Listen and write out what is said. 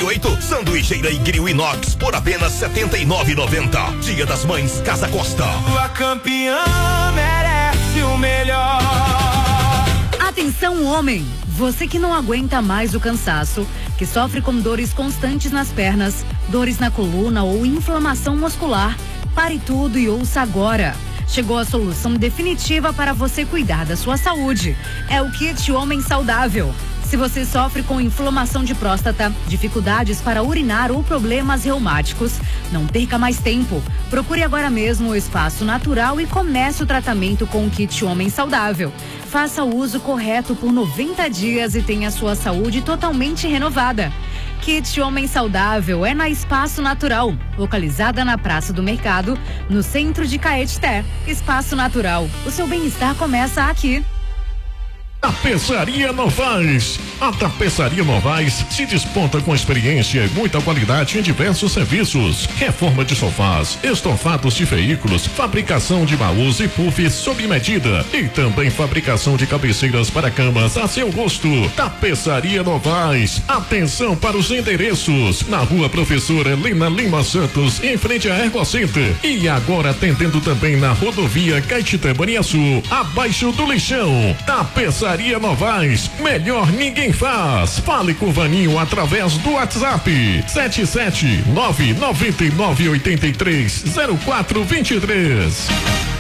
28. Sanduicheira e grill inox por apenas R$79,90. Dia das Mães, Casa Costa. A campeã merece o melhor. Atenção, homem! Você que não aguenta mais o cansaço, que sofre com dores constantes nas pernas, dores na coluna ou inflamação muscular, pare tudo e ouça agora. Chegou a solução definitiva para você cuidar da sua saúde. É o Kit Homem Saudável. Se você sofre com inflamação de próstata, dificuldades para urinar ou problemas reumáticos, não perca mais tempo. Procure agora mesmo o Espaço Natural e comece o tratamento com o Kit Homem Saudável. Faça o uso correto por 90 dias e tenha sua saúde totalmente renovada. Kit Homem Saudável é na Espaço Natural, localizada na Praça do Mercado, no centro de Caetité. Espaço Natural, o seu bem-estar começa aqui. Tapeçaria Novaes. A Tapeçaria Novaes se desponta com experiência e muita qualidade em diversos serviços: reforma de sofás, estofados de veículos, fabricação de baús e puffs sob medida e também fabricação de cabeceiras para camas a seu gosto. Tapeçaria Novaes. Atenção para os endereços: na Rua Professora Helena Lima Santos, em frente à Ergocenter, e agora atendendo também na Rodovia Caetité Baniaçu, abaixo do lixão. Tapeçaria Novaes, melhor ninguém faz. Fale com o Vaninho através do WhatsApp 77999830423.